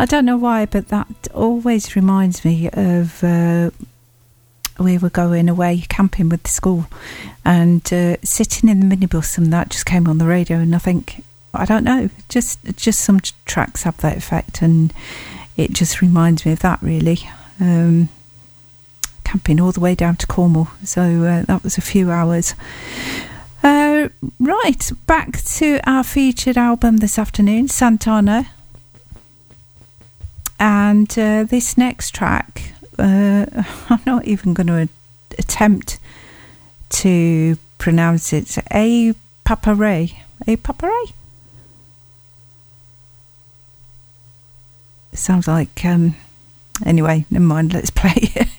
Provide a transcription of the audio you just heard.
I don't know why, but that always reminds me of we were going away camping with the school and sitting in the minibus, and that just came on the radio, and I think, I don't know, just some tracks have that effect, and it just reminds me of that, really. Camping all the way down to Cornwall, so that was a few hours. Right, back to our featured album this afternoon, Santana. And this next track, I'm not even going to attempt to pronounce it. A Paparay. Sounds like... anyway, never mind, let's play it.